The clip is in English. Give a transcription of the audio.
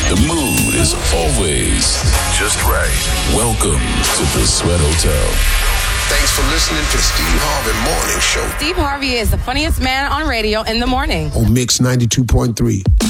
The mood is always just right. Welcome to the Sweat Hotel. Thanks for listening to the Steve Harvey Morning Show. Steve Harvey is the funniest man on radio in the morning. On Mix 92.3.